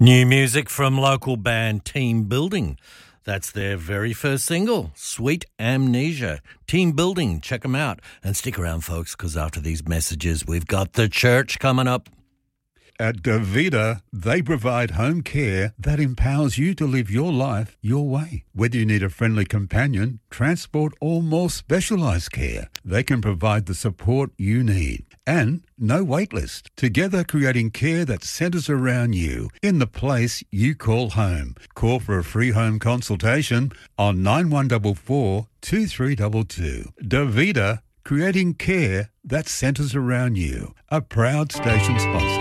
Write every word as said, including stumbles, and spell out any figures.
New music from local band Team Building. That's their very first single, Sweet Amnesia. Team Building, check them out. And stick around, folks, because after these messages, we've got the church coming up. At Davida, they provide home care that empowers you to live your life your way. Whether you need a friendly companion, transport, or more specialised care, they can provide the support you need. And no wait list. Together creating care that centres around you in the place you call home. Call for a free home consultation on nine one four four, two three two two. Davida, creating care that centres around you. A proud station sponsor.